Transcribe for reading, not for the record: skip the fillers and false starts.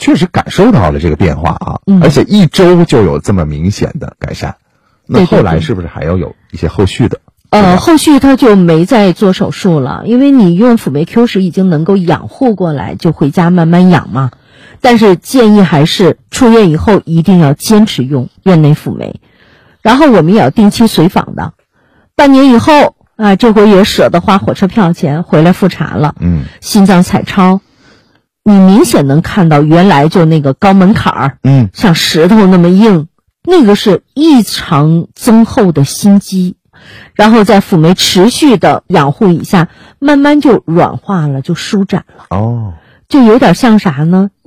确实感受到了这个变化啊，而且1周就有这么明显的改善。那后来是不是还要有一些后续的？ 后续他就没再做手术了，因为你用辅酶 Q 十已经能够养护过来，就回家慢慢养嘛。但是建议还是出院以后一定要坚持用院内辅酶，然后我们也要定期随访的，半年以后啊，这回也舍得花火车票钱回来复查了。心脏彩超，你明显能看到原来就那个高门槛儿，像石头那么硬，那个是异常增厚的心肌。然后在辅酶持续的养护以下，慢慢就软化了，就舒展了。就有点像啥呢？